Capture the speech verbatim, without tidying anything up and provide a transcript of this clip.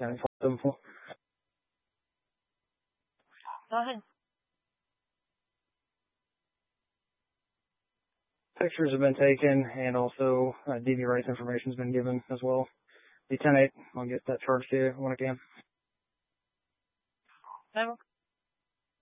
County four seven four. Go ahead. Pictures have been taken, and also uh, D V rights information has been given as well. The ten eight, I'll get that charged to you when I can. Okay.